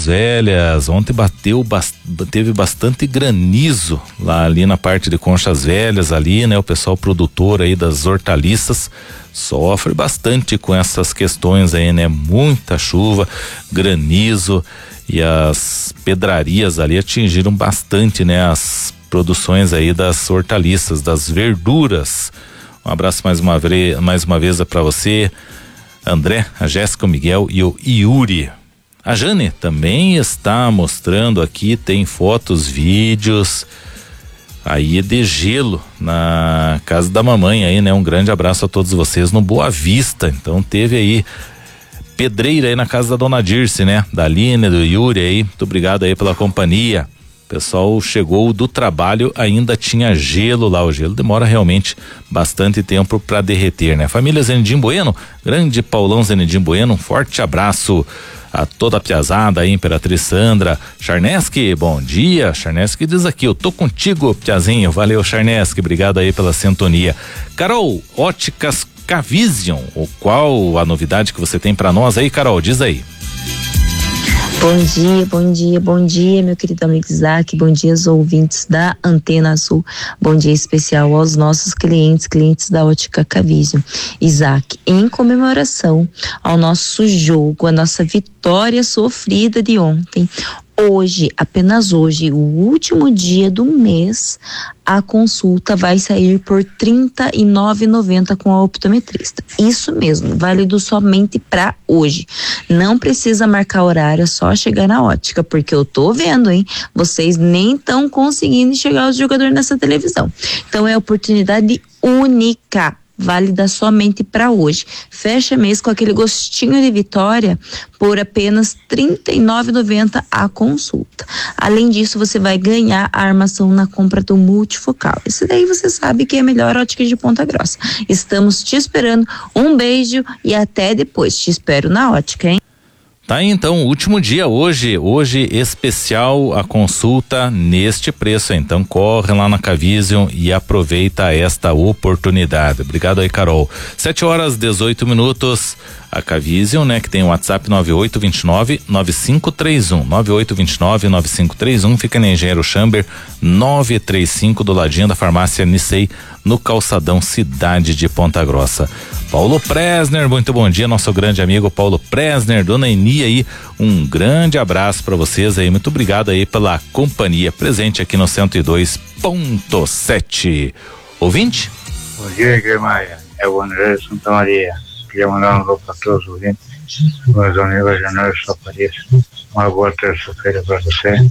Conchas Velhas. Ontem teve bastante granizo lá ali na parte de Conchas Velhas ali, né? O pessoal produtor aí das hortaliças sofre bastante com essas questões aí, né? Muita chuva, granizo, e as pedrarias ali atingiram bastante, né? As produções aí das hortaliças, das verduras. Um abraço mais uma vez para você, André, a Jéssica, o Miguel e o Yuri. A Jane também está mostrando aqui, tem fotos, vídeos aí de gelo na casa da mamãe aí, né? Um grande abraço a todos vocês no Boa Vista. Então teve aí pedreira aí na casa da dona Dirce, né? Da Aline, do Yuri aí. Muito obrigado aí pela companhia. O pessoal chegou do trabalho, ainda tinha gelo lá. O gelo demora realmente bastante tempo para derreter, né? Família Zenedim Bueno, grande Paulão Zenedim Bueno, um forte abraço a toda a piazada aí, Imperatriz Sandra. Charneski, bom dia. Charneski diz aqui, eu tô contigo, piazinho. Valeu, Charneski, obrigado aí pela sintonia. Carol, Óticas Cavision, qual a novidade que você tem para nós aí, Carol? Diz aí. Bom dia, meu querido amigo Isaac, bom dia aos ouvintes da Antena Azul, bom dia especial aos nossos clientes da Ótica Cavision. Isaac, em comemoração ao nosso jogo, a nossa vitória sofrida de ontem, hoje, apenas hoje, o último dia do mês, a consulta vai sair por R$ 39,90 com a optometrista. Isso mesmo, válido somente para hoje. Não precisa marcar horário, é só chegar na ótica, porque eu tô vendo, hein? Vocês nem estão conseguindo enxergar os jogadores nessa televisão. Então é oportunidade única, válida somente para hoje. Fecha mês com aquele gostinho de vitória por apenas R$ 39,90 a consulta. Além disso, você vai ganhar a armação na compra do multifocal. Esse daí você sabe que é a melhor ótica de Ponta Grossa. Estamos te esperando. Um beijo e até depois. Te espero na ótica, hein? Tá aí, então, último dia hoje especial a consulta neste preço, então corre lá na Cavision e aproveita esta oportunidade. Obrigado aí, Carol. 7h18, a Cavision, né, que tem o WhatsApp 9829-9531, 9829-9531, fica na Engenheiro Chamber 935, do ladinho da farmácia Nissei, no calçadão Cidade de Ponta Grossa. Paulo Presner, muito bom dia, nosso grande amigo Paulo Presner, dona Eni aí, um grande abraço para vocês aí, muito obrigado aí pela companhia, presente aqui no 102.7. Ouvinte? Bom dia, Guilherme, é o André Santa Maria, queria mandar um alô para todos os ouvintes, meus amigos Janeiro São Paris, uma boa terça-feira para você,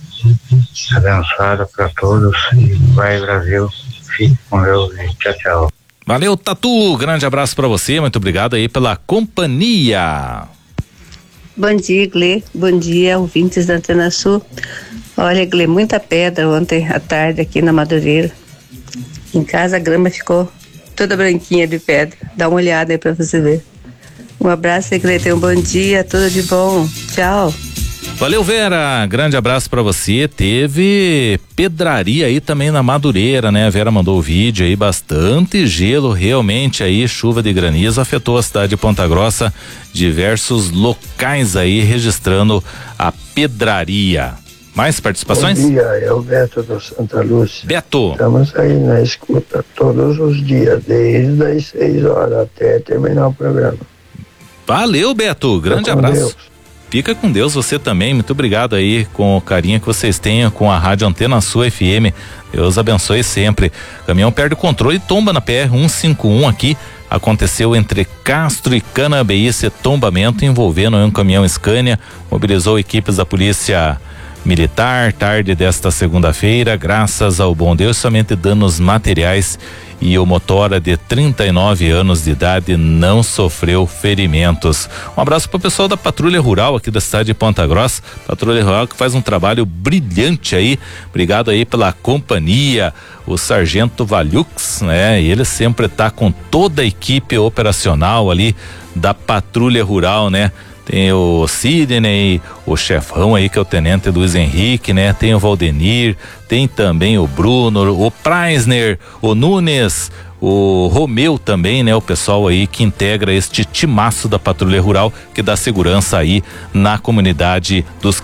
abençoada para todos e vai Brasil, fique com Deus e tchau, tchau. Valeu, Tatu, grande abraço para você, muito obrigado aí pela companhia. Bom dia, Glê, bom dia, ouvintes da Antena Sul. Olha, Glê, muita pedra ontem à tarde aqui na Madureira. Em casa a grama ficou toda branquinha de pedra, dá uma olhada aí pra você ver. Um abraço aí, Glê, tenha um bom dia, tudo de bom, tchau. Valeu, Vera, grande abraço pra você. Teve pedraria aí também na Madureira, né? A Vera mandou o vídeo aí, bastante gelo, realmente aí, chuva de granizo afetou a cidade de Ponta Grossa, diversos locais aí registrando a pedraria. Mais participações? Bom dia, é o Beto do Santa Lúcia. Beto. Estamos aí na escuta todos os dias, desde as 6 horas até terminar o programa. Valeu, Beto, grande abraço. Deus. Fica com Deus, você também, muito obrigado aí com o carinho que vocês tenham com a Rádio Antena Sul FM, Deus abençoe sempre. Caminhão perde o controle e tomba na PR 151 aqui, aconteceu entre Castro e Canabeí, esse tombamento envolvendo um caminhão Scania, mobilizou equipes da polícia militar, tarde desta segunda-feira, graças ao bom Deus, somente danos materiais, e o motora de 39 anos de idade não sofreu ferimentos. Um abraço para o pessoal da Patrulha Rural aqui da cidade de Ponta Grossa, Patrulha Rural que faz um trabalho brilhante aí, obrigado aí pela companhia, o Sargento Valux, né? E ele sempre tá com toda a equipe operacional ali da Patrulha Rural, né? Tem o Sidney, o chefão aí que é o Tenente Luiz Henrique, né? Tem o Valdenir, tem também o Bruno, o Preisner, o Nunes, o Romeu também, né? O pessoal aí que integra este timaço da Patrulha Rural que dá segurança aí na comunidade dos